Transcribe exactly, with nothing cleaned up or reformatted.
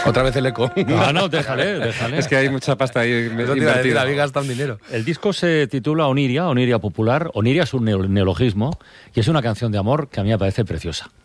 Otra vez el eco. No, no, déjale, déjale. Es que hay mucha pasta ahí invertida. Habéis gastado un dinero. El disco se titula Oniria, Oniria Popular. Oniria es un neologismo y es una canción de amor que a mí me parece preciosa.